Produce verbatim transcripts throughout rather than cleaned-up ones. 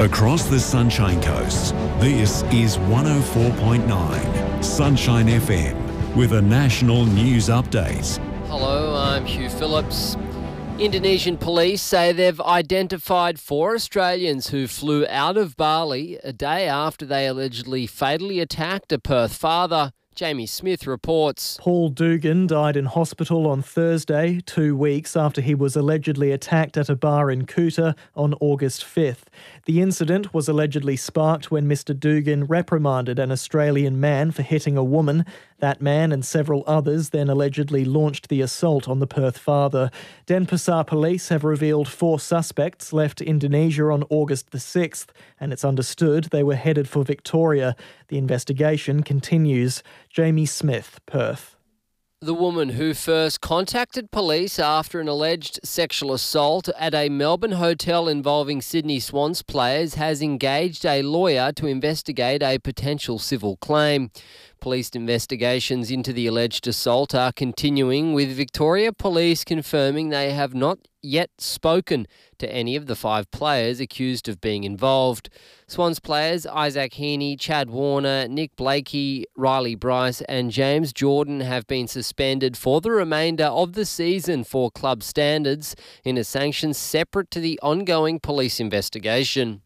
Across the Sunshine Coast, this is one oh four point nine Sunshine F M with a national news update. Hello, I'm Hugh Phillips. Indonesian police say they've identified four Australians who flew out of Bali a day after they allegedly fatally attacked a Perth father. Jamie Smith reports. Paul Dugan died in hospital on Thursday, two weeks after he was allegedly attacked at a bar in Kuta on August fifth. The incident was allegedly sparked when Mister Dugan reprimanded an Australian man for hitting a woman. That man and several others then allegedly launched the assault on the Perth father. Denpasar police have revealed four suspects left Indonesia on August the sixth, and it's understood they were headed for Victoria. The investigation continues. Jamie Smith, Perth. The woman who first contacted police after an alleged sexual assault at a Melbourne hotel involving Sydney Swans players has engaged a lawyer to investigate a potential civil claim. Police investigations into the alleged assault are continuing, with Victoria Police confirming they have not yet spoken to any of the five players accused of being involved. Swans players Isaac Heaney, Chad Warner, Nick Blakey, Riley Bryce and James Jordan have been suspended for the remainder of the season for club standards in a sanction separate to the ongoing police investigation.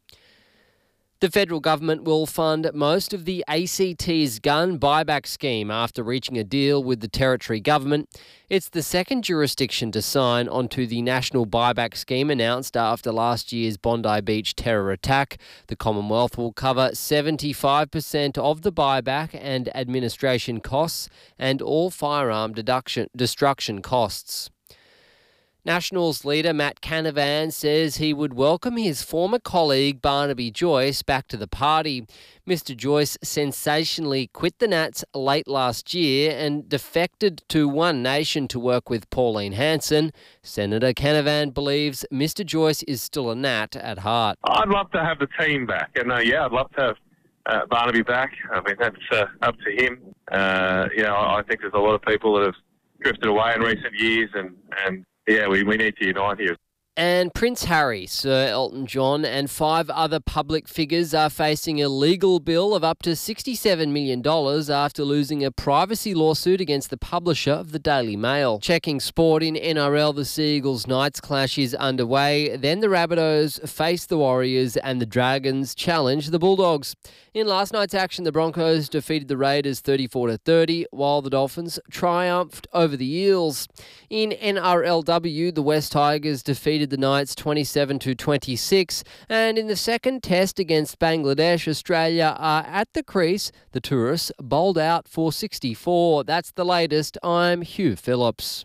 The federal government will fund most of the A C T's gun buyback scheme after reaching a deal with the Territory government. It's the second jurisdiction to sign onto the national buyback scheme announced after last year's Bondi Beach terror attack. The Commonwealth will cover seventy-five percent of the buyback and administration costs and all firearm deduction, destruction costs. Nationals leader Matt Canavan says he would welcome his former colleague Barnaby Joyce back to the party. Mister Joyce sensationally quit the Nats late last year and defected to One Nation to work with Pauline Hanson. Senator Canavan believes Mister Joyce is still a Nat at heart. I'd love to have the team back, and uh, yeah, I'd love to have uh, Barnaby back. I mean, that's uh, up to him. Uh, you know, I think there's a lot of people that have drifted away in recent years, and and. Yeah, we, we need to unite here. And Prince Harry, Sir Elton John and five other public figures are facing a legal bill of up to sixty-seven million dollars after losing a privacy lawsuit against the publisher of the Daily Mail. Checking sport in N R L, the Sea Eagles Knights clash is underway. Then the Rabbitohs face the Warriors and the Dragons challenge the Bulldogs. In last night's action, the Broncos defeated the Raiders thirty-four to thirty, while the Dolphins triumphed over the Eels. In N R L W, the West Tigers defeated the Knights twenty-seven to twenty-six, and in the second test against Bangladesh, Australia are at the crease. The tourists bowled out for sixty-four. That's the latest. I'm Hugh Phillips.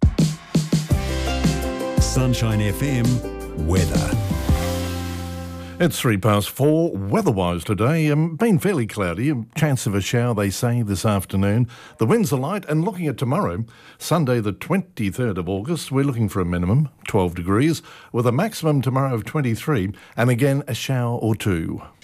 Sunshine F M weather. It's three past four. Weather-wise today, um, been fairly cloudy. A chance of a shower, they say, this afternoon. The winds are light, and looking at tomorrow, Sunday the twenty-third of August, we're looking for a minimum, twelve degrees, with a maximum tomorrow of twenty-three, and again a shower or two.